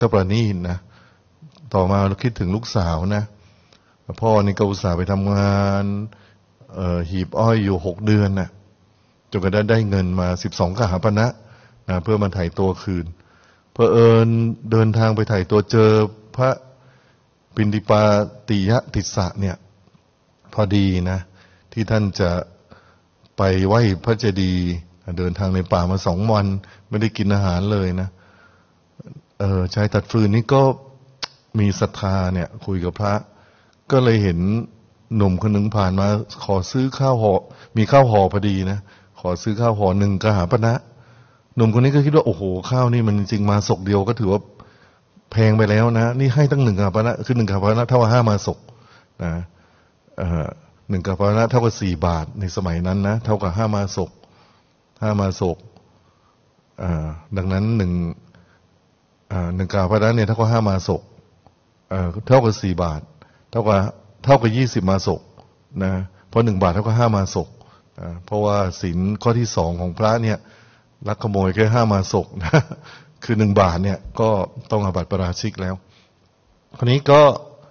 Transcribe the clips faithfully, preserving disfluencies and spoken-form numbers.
ก็ประณีตนะต่อมาเราคิดถึงลูกสาวนะพ่อนี่ก็อุตส่าห์ไปทำงานหีบอ้อยอยู่หกเดือนนะจนกระทั่งได้เงินมาสิบสองกหาปณะนะเพื่อมาถ่ายตัวคืนเพื่อเอิญเดินทางไปถ่ายตัวเจอพระปิณฑิปาติยติสสะเนี่ยพอดีนะที่ท่านจะไปไหว้พระเจดีย์เดินทางในป่ามาสองวันไม่ได้กินอาหารเลยนะเออชายตัดฟืนนี่ก็มีศรัทธาเนี่ยคุยกับพระก็เลยเห็นหนุ่มคนหนึ่งผ่านมาขอซื้อข้าวห่อมีข้าวห่อพอดีนะขอซื้อข้าวห่อหนึ่งกหาปณะหนุ่มคนนี้ก็คิดว่าโอ้โหข้าวนี่มันจริงมาศกเดียวก็ถือว่าแพงไปแล้วนะนี่ให้ตั้งหนึ่งกหาปณะคือหนึ่งกหาปณะเท่ากับห้ามาศกนะเอ่อหนึ่งกหาปณะเท่ากับสี่บาทในสมัยนั้นนะเท่ากับห้ามาศกห้ามาศกอ่าดังนั้นหนึ่งอ่าหนึ่งกหาปณะเนี่ยเท่ากับห้ามาศกเอ่อเท่ากับสี่บาทเท่ากับเท่ากับยี่สิบมาศกนะเพราะหนึ่งบาทเท่ากับห้ามาศกอ่าเพราะว่าศีลข้อที่สองของพระเนี่ยลักขโมยแค่ห้ามาศกนะคือหนึ่งบาทเนี่ยก็ต้องอาบัติปาราชิกแล้วคนนี้ก็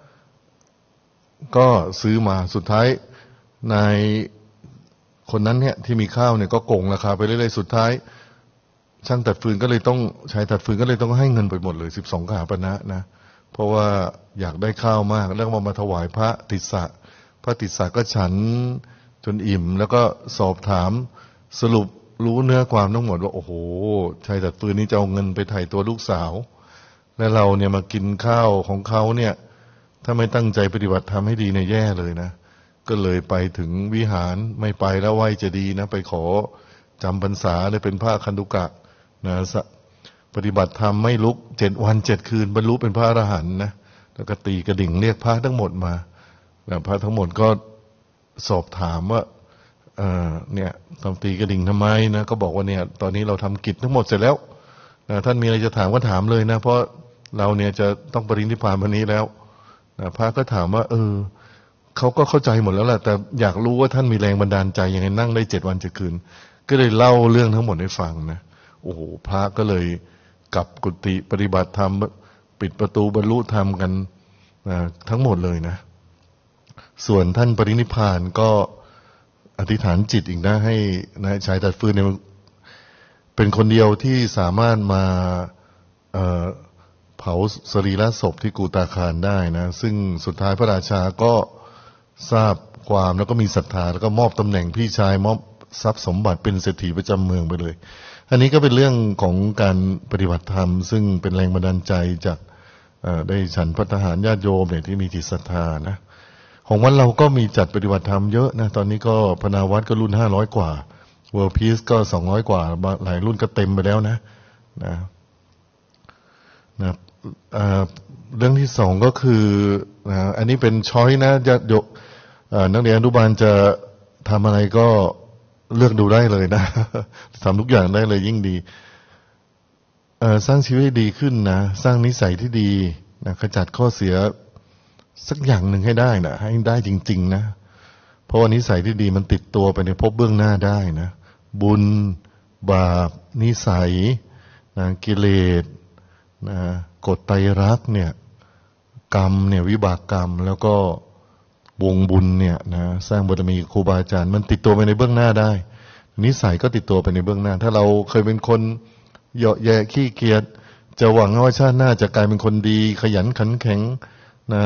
ก็ซื้อมาสุดท้ายในคนนั้นเนี่ยที่มีข้าวเนี่ยก็โกงราคาไปเรื่อยๆสุดท้ายช่างตัดฟืนก็เลยต้องใช้ตัดฟืนก็เลยต้องให้เงินไปหมดเลยสิบสองกหาปณะนะเพราะว่าอยากได้ข้าวมากแล้วมามาถวายพระติสสะพระติสสะก็ฉันจนอิ่มแล้วก็สอบถามสรุปรู้เนื้อความทั้งหมดว่าโอ้โหชายตัดฟืนนี่จะเอาเงินไปไถ่ตัวลูกสาวและเราเนี่ยมากินข้าวของเขาเนี่ยถ้าไม่ตั้งใจปฏิบัติทำให้ดีเนี่ยแย่เลยนะก็เลยไปถึงวิหารไม่ไปแล้วไหวจะดีนะไปขอจำพรรษาได้เป็นพระคันธุกะนะปฏิบัติธรรมไม่ลุกเจ็ดวันเจ็ดคืนบรรลุเป็นพระอรหันต์นะแล้วก็ตีกระดิ่งเรียกพระทั้งหมดมาพระทั้งหมดก็สอบถามว่าเออเนี่ยทำตีกระดิ่งทำไมนะก็บอกว่าเนี่ยตอนนี้เราทำกิจทั้งหมดเสร็จแล้วนะท่านมีอะไรจะถามก็ถามเลยนะเพราะเราเนี่ยจะต้องปรินิพพานวันนี้แล้วนะพระก็ถามว่าเออเขาก็เข้าใจหมดแล้วแหละแต่อยากรู้ว่าท่านมีแรงบันดาลใจยังไงนั่งได้เจ็ดวันเจ็ดคืนก็เลยเล่าเรื่องทั้งหมดให้ฟังนะโอ้โหพระก็เลยกลับกุฏิปฏิบัติธรรมปิดประตูบรรลุธรรมกันนะทั้งหมดเลยนะส่วนท่านปรินิพพานก็อธิษฐานจิตอีกนะให้นะชายตัดฟืนเนี่ยเป็นคนเดียวที่สามารถมาเอ่อเผาสรีระศพที่กูตาคารได้นะซึ่งสุดท้ายพระราชาก็ทราบความแล้วก็มีศรัทธาแล้วก็มอบตำแหน่งพี่ชายมอบทรัพย์สมบัติเป็นเศรษฐีประจำเมืองไปเลยอันนี้ก็เป็นเรื่องของการปฏิบัติธรรมซึ่งเป็นแรงบันดาลใจจากได้ฉันภัตตาหารญาติโยมเนี่ยที่มีจิตศรัทธานะของวัดเราก็มีจัดปฏิบัติธรรมเยอะนะตอนนี้ก็พนาวัดก็รุ่นห้าร้อยกว่า World Peace ก็สองร้อยกว่าหลายรุ่นก็เต็มไปแล้วนะนะนะเรื่องที่สองก็คือนะอันนี้เป็นช้อยนะจะยกนักเรียนอนุบาลจะทำอะไรก็เลือกดูได้เลยนะทำทุกอย่างได้เลยยิ่งดีสร้างชีวิตดีขึ้นนะสร้างนิสัยที่ดีนะขจัดข้อเสียสักอย่างหนึ่งให้ได้นะให้ได้จริงๆนะเพราะว่านิสัยที่ดีมันติดตัวไปในภพเบื้องหน้าได้นะบุญบาปนิสัยนะกิเลสนะกฎไตรลักษณ์เนี่ยกรรมเนี่ยวิบากกรรมแล้วก็วงบุญเนี่ยนะสร้างบารมีครูบาอาจารย์มันติดตัวไปในเบื้องหน้าได้นิสัยก็ติดตัวไปในเบื้องหน้าถ้าเราเคยเป็นคนเหยาะแยะขี้เกียจจะหวังว่าชาติหน้าจะกลายเป็นคนดีขยันขันแข็งนะ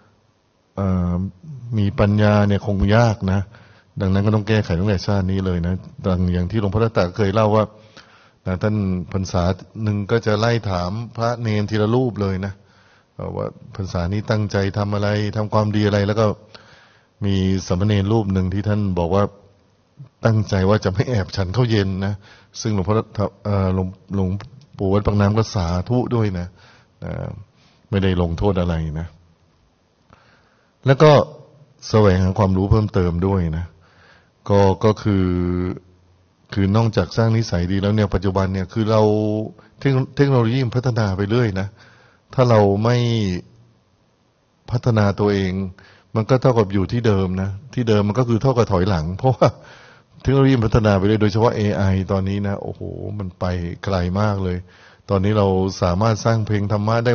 มีปัญญาเนี่ยคงยากนะดังนั้นก็ต้องแก้ไขตั้งแต่ชาตินี้เลยนะดังอย่างที่หลวงพ่อตาเคยเล่าว่านะท่านพรรษาหนึ่งก็จะไล่ถามพระเนรทีละรูปเลยนะว่าพรรษานี้ตั้งใจทำอะไรทำความดีอะไรแล้วก็มีสามเณรรูปหนึ่งที่ท่านบอกว่าตั้งใจว่าจะไม่แอบฉันข้าวเย็นนะซึ่งหลวงพ่อหลวงหลวงปู่วัดปากน้ำก็สาธุด้วยนะไม่ได้ลงโทษอะไรนะแล้วก็แสวงหาความรู้เพิ่มเติมด้วยนะก็ก็คือคือนอกจากสร้างนิสัยดีแล้วเนี่ยปัจจุบันเนี่ยคือเราเทคโนโลยีพัฒนาไปเรื่อยนะถ้าเราไม่พัฒนาตัวเองมันก็เท่ากับอยู่ที่เดิมนะที่เดิมมันก็คือเท่ากับถอยหลังเพราะว่าเทคโนโลยีพัฒนาไปเรื่อยโดยเฉพาะ เอ ไอ ตอนนี้นะโอ้โหมันไปไกลมากเลยตอนนี้เราสามารถสร้างเพลงธรรมะได้